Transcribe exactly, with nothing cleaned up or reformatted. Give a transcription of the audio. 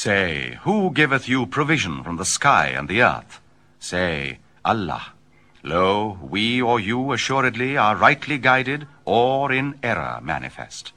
Say, who giveth you provision from the sky and the earth? Say, Allah. Lo, we or you assuredly are rightly guided or in error manifest.